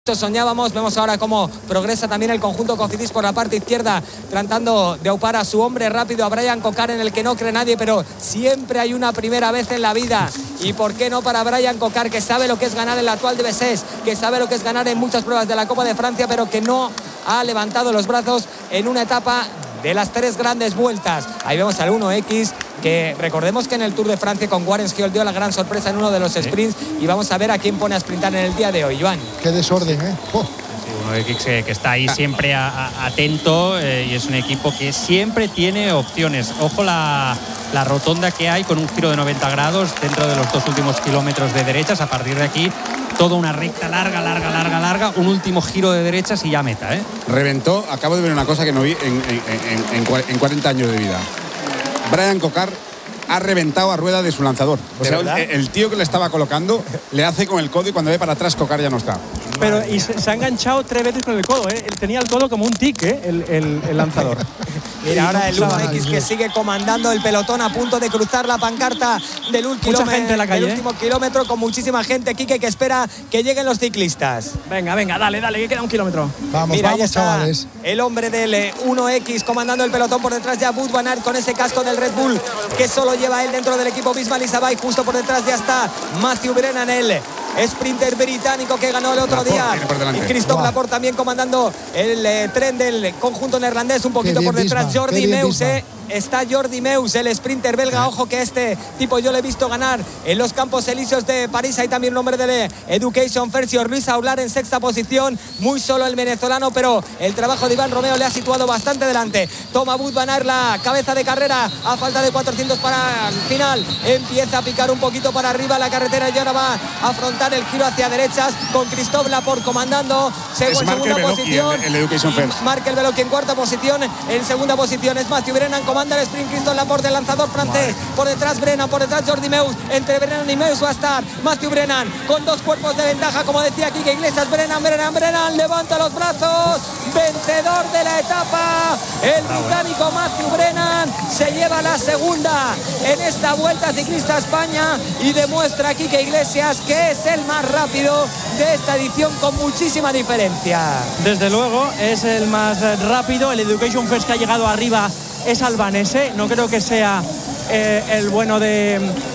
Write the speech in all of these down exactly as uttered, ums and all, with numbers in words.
Soñábamos, vemos ahora cómo progresa también el conjunto Cofidis por la parte izquierda, tratando de aupar a su hombre rápido, a Bryan Cocar, en el que no cree nadie, pero siempre hay una primera vez en la vida. Y por qué no para Bryan Cocar, que sabe lo que es ganar en la actual de Bessés, que sabe lo que es ganar en muchas pruebas de la Copa de Francia, pero que no ha levantado los brazos en una etapa de las tres grandes vueltas. Ahí vemos al uno equis, que recordemos que en el Tour de Francia con Warren Schiol dio la gran sorpresa en uno de los sprints, y vamos a ver a quién pone a sprintar en el día de hoy, Joan. Qué desorden, ¿eh? Oh. uno equis que, que está ahí siempre a, a, atento eh, y es un equipo que siempre tiene opciones. Ojo la, la rotonda que hay con un giro de noventa grados dentro de los dos últimos kilómetros de derechas. A partir de aquí, toda una recta larga, larga, larga, larga, un último giro de derechas y ya meta, ¿eh? Reventó, acabo de ver una cosa que no vi en, en, en, en, en cuarenta años de vida. Bryan Cocar ha reventado a rueda de su lanzador. O sea, el, el tío que le estaba colocando le hace con el codo y cuando ve para atrás Cocar ya no está. Pero y se, se ha enganchado tres veces con el codo, ¿eh? Tenía el codo como un tic, ¿eh? el, el, el lanzador. Mira, ahora el uno equis que sigue comandando el pelotón, a punto de cruzar la pancarta del, Mucha gente en la calle, del último ¿eh? kilómetro, con muchísima gente, Quique, que espera que lleguen los ciclistas. Venga, venga, dale, dale, que queda un kilómetro. Vamos, Mira, vamos, ahí está chavales. El hombre del uno equis comandando el pelotón, por detrás ya Wout van Aert con ese casco del Red Bull que solo lleva él dentro del equipo Visma-Lease. Justo por detrás ya está Matthew Brennan, el sprinter británico que ganó el otro Laporte, día. y Christophe wow. Laporte también comandando el eh, tren del conjunto neerlandés. Un poquito por detrás Bisma, Jordi Meuse. Está Jordi Meuse, el sprinter belga. Ojo que este tipo yo le he visto ganar en los Campos Elíseos de París. Hay también un hombre de Education First, Luis Aular en sexta posición. Muy solo el venezolano, pero el trabajo de Iván Romeo le ha situado bastante delante. Toma Wout van Aert la cabeza de carrera a falta de cuatrocientos para el final. Empieza a picar un poquito para arriba la carretera y ahora va a afrontar el giro hacia derechas con Christophe Laporte comandando. En segunda posición el, el Education First. Marca el Veloki en cuarta posición. En segunda posición es Matthew Brennan, comanda el sprint Christophe Laporte, el lanzador francés. Vale. Por detrás Brennan, por detrás Jordi Meuse. Entre Brennan y Meuse va a estar Matthew Brennan con dos cuerpos de ventaja, como decía Quique Iglesias. Brennan, Brennan, Brennan levanta los brazos, vencedor de la etapa. El británico Matthew Brennan se lleva la segunda en esta Vuelta Ciclista a España y demuestra a Quique Iglesias que es el más rápido de esta edición, con muchísima diferencia. Desde luego es el más rápido. El Education First que ha llegado arriba es albanese, no creo que sea eh, el bueno de,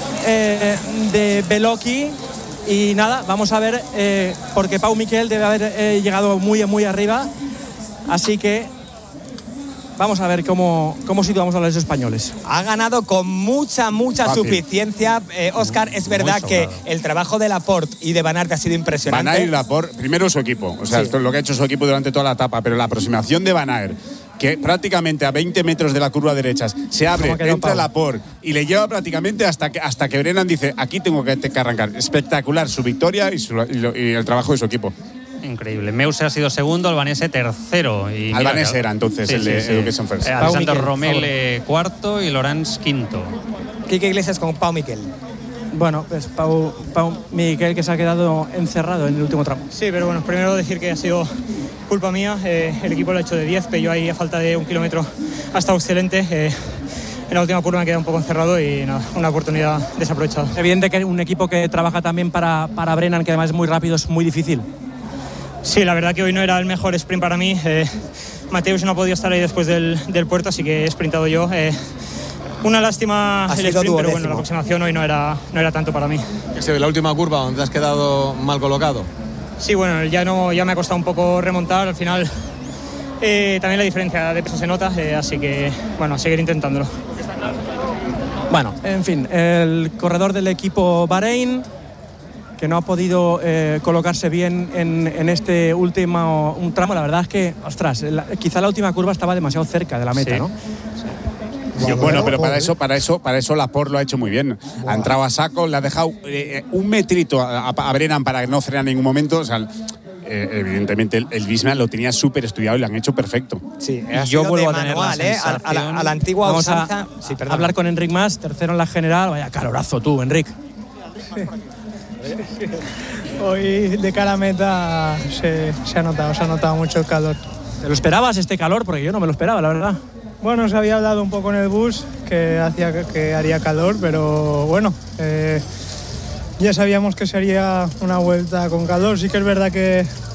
eh, de Beloki. Y nada, vamos a ver, eh, porque Pau Miquel debe haber eh, llegado muy, muy arriba, así que vamos a ver cómo, cómo situamos a los españoles. Ha ganado con mucha, mucha Fácil. suficiencia. Eh, Óscar, es verdad que el trabajo de Laporte y de Van Aert ha sido impresionante. Van Aert y Laporte, primero su equipo, o sea, sí. lo que ha hecho su equipo durante toda la etapa, pero la aproximación de Van Aert, que prácticamente a veinte metros de la curva derechas se abre, entra Laporte y le lleva prácticamente hasta que, hasta que Brennan dice, aquí tengo que, que arrancar. Espectacular su victoria y, su, y, lo, y el trabajo de su equipo. Increíble. Meuse ha sido segundo, Albanese tercero. Y Albanese mira, era entonces sí, el sí, de sí. Education First. Eh, Alessandro Romel eh, cuarto y Laurens quinto. Quique Iglesias con Pau Miquel. Bueno, pues Pau, Pau Miquel, que se ha quedado encerrado en el último tramo. Sí, pero bueno, primero decir que ha sido culpa mía. Eh, el equipo lo ha hecho de diez, pero yo ahí a falta de un kilómetro ha estado excelente. Eh, en la última curva me queda un poco encerrado y nada, una oportunidad desaprovechada. Evidente que un equipo que trabaja también para, para Brennan, que además es muy rápido, es muy difícil. Sí, la verdad que hoy no era el mejor sprint para mí. Eh, Mateus no ha podido estar ahí después del, del puerto, así que he sprintado yo. Eh, una lástima el sprint, pero bueno, la aproximación hoy no era, no era tanto para mí. ¿Ese de la última curva donde te has quedado mal colocado? Sí, bueno, ya, no, ya me ha costado un poco remontar. Al final eh, también la diferencia de peso se nota, eh, así que bueno, a seguir intentándolo. Bueno, en fin, el corredor del equipo Bahrein, que no ha podido eh, colocarse bien en, en este último un tramo. La verdad es que, ostras, la, quizá la última curva estaba demasiado cerca de la meta, sí. ¿no? Sí, bueno, pero para eso, para eso, para eso Laporte lo ha hecho muy bien. Ha entrado a saco, le ha dejado eh, un metrito a, a Brennan para que no frene en ningún momento. O sea, eh, evidentemente el, el Visma lo tenía súper estudiado y lo han hecho perfecto. Sí, y yo vuelvo a tener manual, la eh, a, a, la, a la antigua Vamos usanza. A, sí, a hablar con Enric Mas, tercero en la general. Vaya calorazo tú, Enric. Hoy de cara a meta se, se ha notado, se ha notado mucho el calor. ¿Te lo esperabas este calor? Porque yo no me lo esperaba, la verdad. Bueno, se había hablado un poco en el bus que, hacía, que haría calor, pero bueno, eh, ya sabíamos que sería una vuelta con calor. Sí que es verdad que